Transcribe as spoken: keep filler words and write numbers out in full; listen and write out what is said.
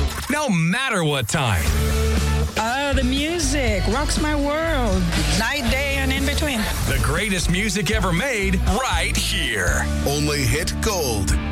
No matter what time. Oh, the music rocks my world. Night, day, and in between. The greatest music ever made right here. Only hit gold.